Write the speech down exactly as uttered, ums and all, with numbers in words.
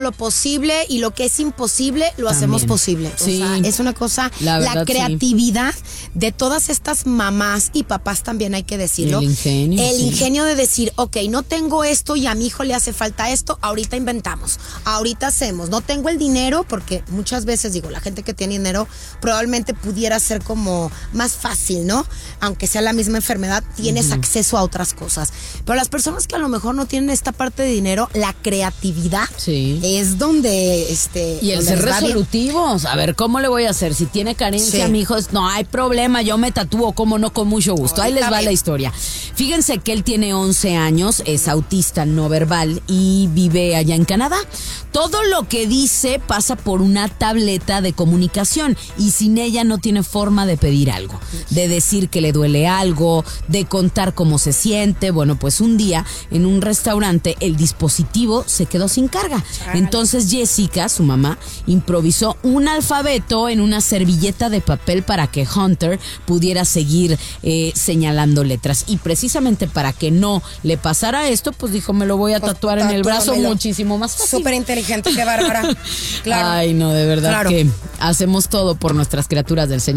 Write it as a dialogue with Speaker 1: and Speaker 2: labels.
Speaker 1: lo posible y lo que es imposible lo
Speaker 2: También.
Speaker 1: hacemos posible. O
Speaker 2: Sí.
Speaker 1: sea, es una cosa,
Speaker 2: La
Speaker 1: la,
Speaker 2: verdad,
Speaker 1: creatividad de todas estas mamás y papás también hay que decirlo.
Speaker 2: El ingenio,
Speaker 1: El
Speaker 2: sí.
Speaker 1: ingenio de decir, ok, no tengo esto y a mi hijo le hace falta esto, ahorita inventamos, ahorita hacemos. No tengo el dinero, porque muchas veces digo, la gente que tiene dinero probablemente pudiera ser como más fácil, ¿no? Aunque sea la misma enfermedad, tienes uh-huh. acceso a otras cosas. Pero las personas que a lo mejor no tienen esta parte de dinero, la creatividad
Speaker 2: sí.
Speaker 1: es donde este
Speaker 2: y el
Speaker 1: donde
Speaker 2: ser
Speaker 1: les va bien.
Speaker 2: resolutivos. A ver, ¿cómo le voy a hacer? Si tiene carencia,
Speaker 1: Sí.
Speaker 2: mi hijo, no hay problema, yo me tatúo, como no, con mucho gusto. Ahí les va
Speaker 1: bien.
Speaker 2: la historia. Fíjense que él tiene once años, es autista no verbal y vive allá en Canadá. Todo lo que dice pasa por una tableta de comunicación y sin ella no tiene forma de pedir algo, de decir que le duele algo, de contar cómo se siente. Bueno, pues un día en un restaurante el dispositivo se quedó sin carga. Entonces Jessica, su mamá, improvisó un alfabeto en una servilleta de papel para que Hunter pudiera seguir eh, señalando letras. Y precisamente para que no le pasara esto, pues dijo, me lo voy a
Speaker 1: Pues,
Speaker 2: tatuar en el brazo
Speaker 1: tatúamelo.
Speaker 2: muchísimo más fácil.
Speaker 1: Súper inteligente, qué bárbara. Claro.
Speaker 2: Ay, no, de verdad
Speaker 1: Claro.
Speaker 2: que hacemos todo por nuestras criaturas del Señor.